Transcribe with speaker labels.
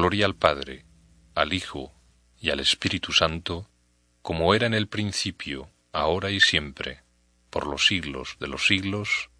Speaker 1: Gloria al Padre, al Hijo y al Espíritu Santo, como era en el principio, ahora y siempre, por los siglos de los siglos.